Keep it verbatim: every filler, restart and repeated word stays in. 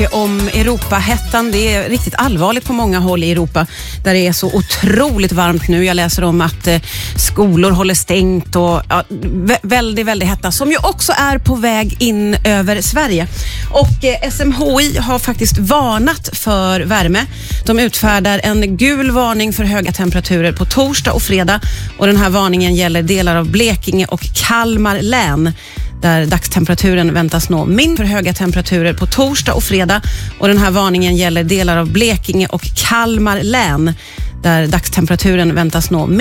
Om Europahettan, det är riktigt allvarligt på många håll i Europa där det är så otroligt varmt nu. Jag läser om att eh, skolor håller stängt och ja, vä- väldigt, väldigt hetta som ju också är på väg in över Sverige. Och eh, S M H I har faktiskt varnat för värme. De utfärdar en gul varning för höga temperaturer på torsdag och fredag och den här varningen gäller delar av Blekinge och Kalmar län, där dagstemperaturen väntas nå min för höga temperaturer på torsdag och fredag. Och den här varningen gäller delar av Blekinge och Kalmar län, där dagstemperaturen väntas nå